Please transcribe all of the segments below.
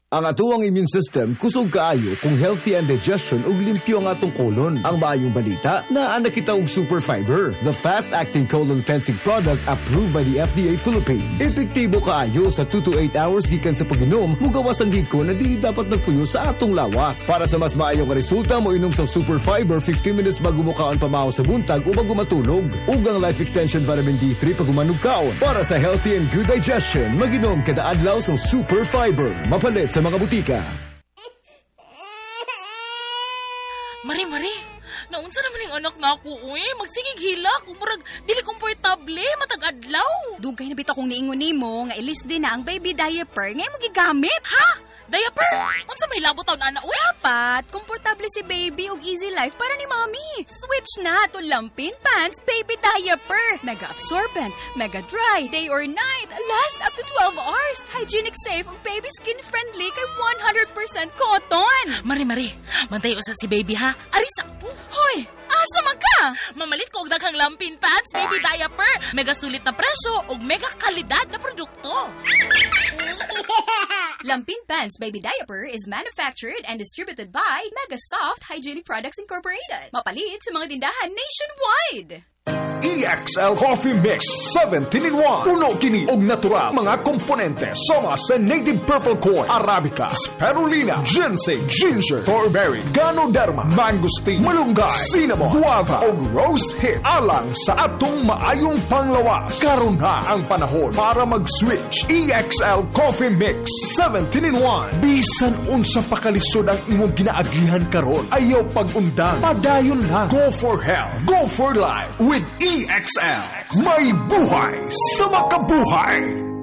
Ang atuang immune system kusog kaayo kung healthy and digestion ug limpyo ang atong colon. Ang maayong balita, naa kita og super fiber, the fast-acting colon cleansing product approved by the FDA Philippines. Epektibo kaayo sa 2 to 8 hours gikan sa pag-inom, mugawas ang giko na dili dapat nagpuyo sa atong lawas. Para sa mas maayong resulta, mo inom sa super fiber 15 minutes bago mo kaon pamahaw sa buntag o bago matulog. Ug ang life extension vitamin D3 pag umanog kaon. Para sa healthy and good digestion, mag-inom kada adlaw sa super fiber. Mapalit sa mga butika. Mari, naunsa naman yung anak na ako, magsigig hilak, murag dili komportable, matag-adlaw. Dugay na bitaw kong niingon nimo nga ilis din na ang baby diaper ngay mo gigamit. Ha? Diaper? Unsa may labot taon ana, Dapat, komportable si baby ug easy life para ni mommy. Switch na to Lampin Pants Baby Diaper. Mega absorbent, mega dry, day or night, last up to 12 hours. Hygienic safe ug baby skin friendly kay 100% cotton. Mari, mantay usa si baby ha. Ari sakto. Hoy, asa man ka? Mamalit ko og daghang Lampin Pants Baby Diaper. Mega sulit na presyo ug mega kalidad na produkto. Lampin Pants Baby Diaper is manufactured and distributed by Mega Soft Hygienic Products Incorporated. Mapalit sa mga tindahan nationwide. EXL Coffee Mix 17-in-1. Puno kini og natural mga komponente sama sa native purple corn, arabica, spirulina, ginseng, ginger, thornberry, ganoderma, mangosteen, malunggay, cinnamon, guava ug rose hip alang sa atong maayong panglawas. Karon na ang panahon para mag-switch. EXL Coffee Mix 17-in-1. Bisan unsa pa kalisod ang imong ginaagihan karon, ayaw pag-undang, padayon lang. Go for health, go for life with EXL. May buhay sa makabuhay.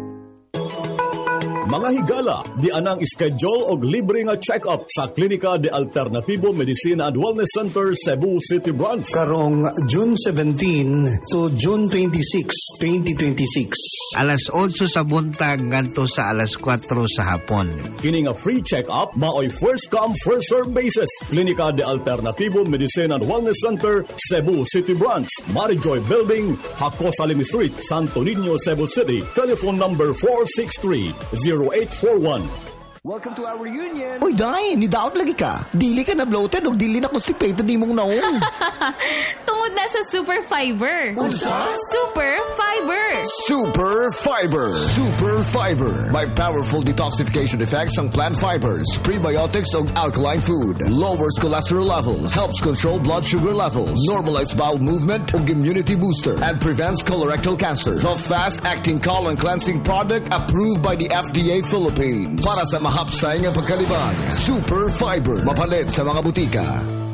Mga higala, di anang schedule og libre nga check-up sa Klinika de Alternativo Medicina and Wellness Center, Cebu City Branch. Karong June 17 to June 26, 2026. Alas 8 sa buntag ngadto sa alas 4 sa hapon. Kini nga free check-up maoy first come first serve basis. Klinika de Alternativo Medicina and Wellness Center, Cebu City Branch, Marijoy Building, Hakos Alim Street, Santo Niño, Cebu City. Telephone number 463-0841. Welcome to our reunion. Uy, Day, nidaot lagi ka. Dili ka na bloated o dili na constipated di mong naon. Tungod na sa Super Fiber. Unsa? Super Fiber. Super Fiber. Super Fiber. May powerful detoxification effects ang plant fibers, prebiotics o alkaline food. Lowers cholesterol levels. Helps control blood sugar levels. Normalize bowel movement o immunity booster. And prevents colorectal cancer. The fast-acting colon cleansing product approved by the FDA Philippines. Para sa mahapsay nga pagkalibang. Super Fiber. Mapalit sa mga butika.